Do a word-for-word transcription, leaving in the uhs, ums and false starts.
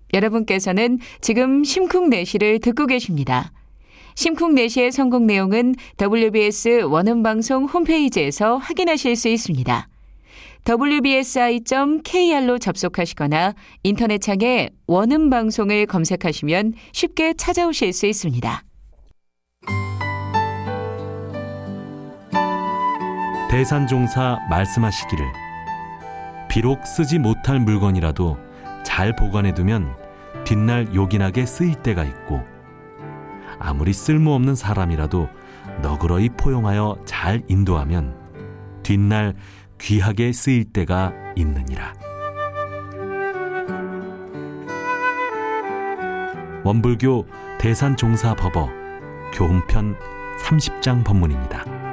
여러분께서는 지금 심쿵내시를 듣고 계십니다. 심쿵내시의 성공 내용은 더블유비에스 원음방송 홈페이지에서 확인하실 수 있습니다. 더블유비에스아이 닷 케이알로 접속하시거나 인터넷창에 원음방송을 검색하시면 쉽게 찾아오실 수 있습니다. 대산종사 말씀하시기를 비록 쓰지 못할 물건이라도 잘 보관해두면 뒷날 요긴하게 쓰일 때가 있고 아무리 쓸모없는 사람이라도 너그러이 포용하여 잘 인도하면 뒷날 귀하게 쓰일 때가 있느니라. 원불교 대산종사법어 교훈편 삼십 장 법문입니다.